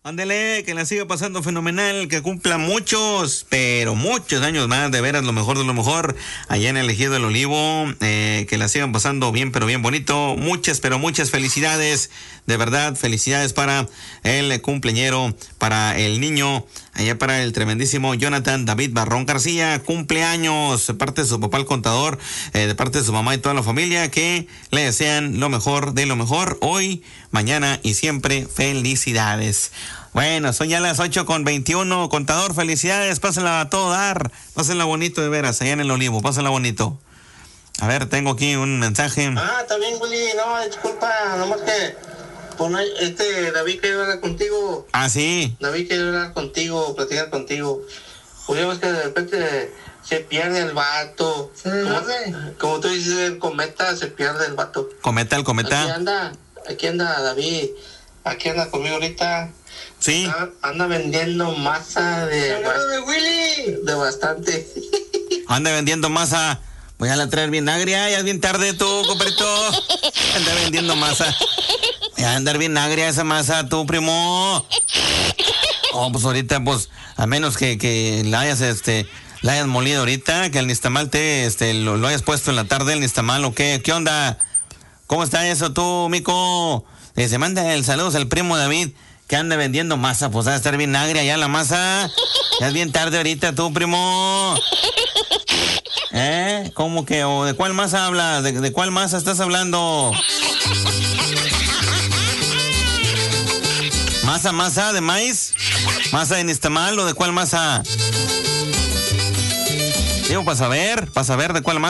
Ándele, que la siga pasando fenomenal, que cumpla muchos, pero muchos años más, de veras, lo mejor de lo mejor, allá en el Ejido del Olivo, que la sigan pasando bien, pero bien bonito, muchas, pero muchas felicidades, de verdad, felicidades para el cumpleañero, para el niño, allá para el tremendísimo Jonathan David Barrón García, cumpleaños, de parte de su papá el contador, de parte de su mamá y toda la familia, que le desean lo mejor de lo mejor, hoy, mañana y siempre, felicidades. Bueno, son ya las 8:21, contador, felicidades, pásenla a todo dar, pásenla bonito de veras, allá en el Olivo, pásenla bonito. A ver, tengo aquí un mensaje. Está bien, Willy, no, disculpa, nomás que David quería hablar contigo. Sí. David quería hablar contigo, platicar contigo. Pues ya ves que de repente se pierde el vato. Como tú dices, el cometa, se pierde el vato. Cometa. Aquí anda David, aquí anda conmigo ahorita. Sí. Anda vendiendo masa de Willy, de bastante. Anda vendiendo masa. Voy a la traer bien agria, ya es bien tarde tú, compadrito. Anda vendiendo masa. Voy a andar bien agria esa masa, tú, primo. Pues ahorita, pues, a menos que la hayas molido ahorita, que el nixtamal lo hayas puesto en la tarde, el nixtamal, ¿o qué? ¿Qué onda? ¿Cómo está eso tú, mico? Se manda el saludos al primo David, que anda vendiendo masa, pues va a estar bien agria ya la masa. Ya es bien tarde ahorita tú, primo. ¿Cómo que? ¿O de cuál masa hablas? ¿De cuál masa estás hablando? ¿Masa de maíz? ¿Masa de nixtamal o de cuál masa? Digo, para saber de cuál masa.